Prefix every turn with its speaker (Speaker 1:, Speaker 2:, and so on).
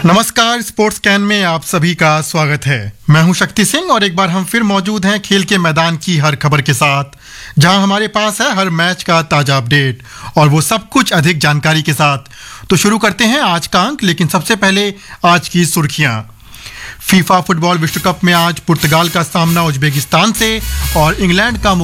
Speaker 1: नमस्कार, sports can में आप सभी का स्वागत है। मैं हूं शक्ति सिंह और एक बार हम फिर मौजूद हैं खेल के मैदान की हर खबर के साथ, जहां हमारे पास है हर मैच का ताजा अपडेट और वो सब कुछ अधिक जानकारी के साथ। तो शुरू करते हैं आज का अंक, लेकिन सबसे पहले आज की सुर्खियां। फीफा फुटबॉल विश्व कप में आज पुर्तगाल का सामना उज्बेकिस्तान से और इंग्लैंड का